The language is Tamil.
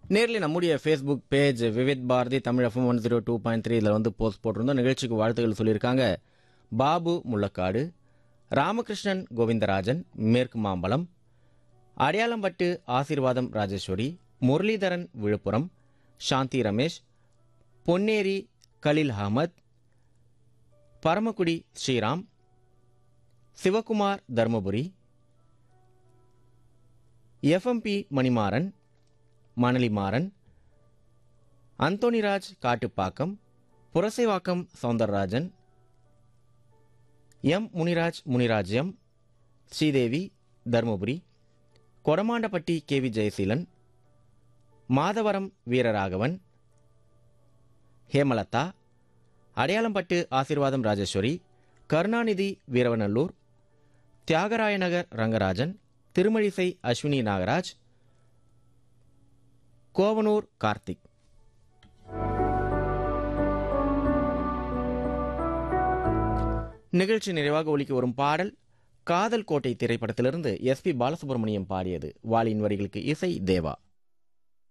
நேரில் நம்முடைய Facebook page Vividh Bharathi Tamil FM 102.3 இதில் வந்து போஸ்ட் போட்டிருந்தோம். நிகழ்ச்சிக்கு வாழ்த்துக்கள் சொல்லியிருக்காங்க. பாபு முள்ளக்காடு, ராமகிருஷ்ணன் கோவிந்தராஜன் மேற்கு மாம்பலம், அடையாளம்பட்டு ஆசீர்வாதம் ராஜேஸ்வரி, முரளிதரன் விழுப்புரம், சாந்தி Ramesh, Ponneri Khaleel Ahmed, Paramakudi Sriram, Sivakumar Dharmapuri, FMB Manimaran, Manalimaran, Anthonyraj Kattupakkam, Purasawalkam Soundararajan, M Muniraj Sridevi Dharmapuri, Kodamandapatti KV Jayaseelan, Madhavaram Veeraraghavan, Hemalatha, Adayalampattu ஆசீர்வாதம் ராஜேஸ்வரி, கருணாநிதி வீரவநல்லூர், தியாகராயநகர் ரங்கராஜன், திருமழிசை அஸ்வினி நாகராஜ், கோவனூர் கார்த்திக். நிகழ்ச்சி நிறைவாக ஒலிக்க வரும் பாடல் காதல் கோட்டை திரைப்படத்திலிருந்து SP பாலசுப்ரமணியம் பாடியது. வாலியின் வரிகளுக்கு இசை தேவா.